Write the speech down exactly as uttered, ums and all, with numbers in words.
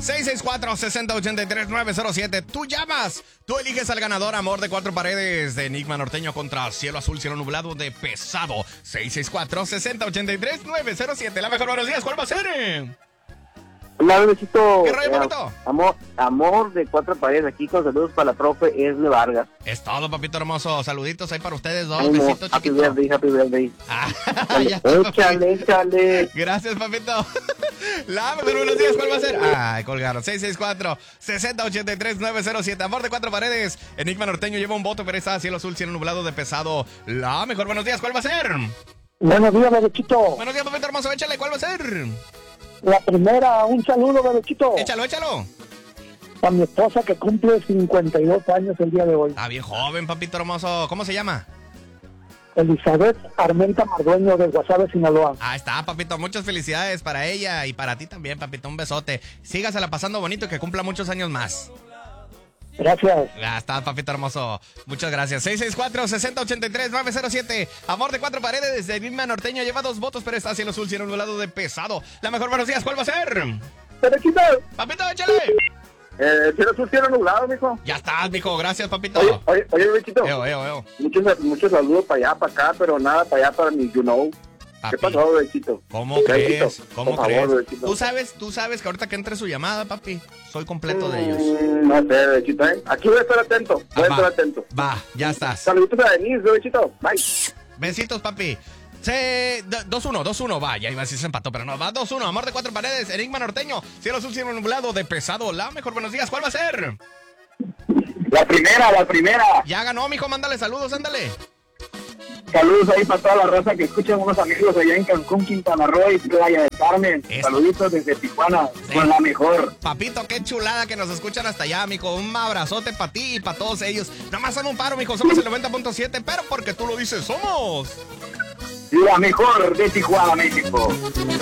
seis seis cuatro, seis cero ocho tres, nueve cero siete. Tú llamas, tú eliges al ganador. Amor de cuatro paredes de Enigma Norteño contra Cielo Azul, Cielo Nublado de Pesado. seis seis cuatro, seis cero ocho tres, nueve cero siete. La mejor, buenos días, ¿cuál va a ser? Hola, bebecito. ¿Qué rollo, Eh, papito? amor, amor de cuatro paredes aquí con saludos para la profe Esle Vargas. Es todo, papito hermoso. Saluditos ahí para ustedes dos. Ánimo, Besitos, happy chiquito. birthday, happy birthday. Ah, Échale, ya está, échale, échale. Gracias, papito. La mejor, buenos días, ¿cuál va a ser? Ay, colgaron. seis seis cuatro, seis cero ocho tres, nueve cero siete. Amor de cuatro paredes. Enigma Norteño lleva un voto, pero está Cielo Azul, Cielo Nublado de Pesado. La mejor, buenos días, ¿cuál va a ser? Buenos días, bebecito. Buenos días, papito hermoso. Échale, ¿cuál va a ser? La primera, un saludo, bebecito. Échalo, échalo. A mi esposa que cumple cincuenta y dos años el día de hoy. Está bien joven, papito hermoso. ¿Cómo se llama? Elizabeth Armenta Mardueño de Guasave, Sinaloa. Ah, está, papito. Muchas felicidades para ella y para ti también, papito. Un besote. Sígasela pasando bonito y que cumpla muchos años más. Gracias. Ya está, papito hermoso. Muchas gracias. seis seis cuatro, seis cero ocho tres, nueve cero siete. Amor de cuatro paredes de Enigma Norteño lleva dos votos, pero está Cielo Azul, Cielo Nublado de Pesado. La mejor, buenos días, ¿cuál va a ser? Bebecito. Papito, échale. Eh, cielo azul, cielo nublado, mijo. Ya estás, mijo. Gracias, papito. Oye, oye, oye, bebecito. Eo, eo, eo. Muchos, muchos saludos para allá, para acá, pero nada para allá, para mi you know. Papi, ¿Qué pasó, bebecito? ¿Cómo Bebecito, crees? ¿Cómo por crees? favor, bebecito. Tú sabes, tú sabes que ahorita que entre su llamada, papi, soy completo de ellos. Mm, no sé, bebecito, ¿eh? Aquí voy a estar atento, voy Ah, a va. estar atento. Va, ya estás. Saluditos a Denise, bebecito. Bye. Besitos, papi. dos uno, dos uno, va, ya iba a decir se empató, pero no, va dos uno, Amor de cuatro paredes, Enigma Norteño, Cielo Azul, Cielo Nublado de Pesado. La mejor, buenos días, ¿cuál va a ser? La primera, la primera. Ya ganó, mijo, mándale saludos, ándale. Saludos ahí para toda la raza que escuchan unos amigos allá en Cancún, Quintana Roo y Playa del Carmen. Esto. Saluditos desde Tijuana, Sí. con la mejor. Papito, qué chulada que nos escuchan hasta allá, mijo. Un abrazote para ti y para todos ellos. Nomás son un paro, mijo, somos el noventa punto siete, pero porque tú lo dices, somos La mejor de Tijuana, México.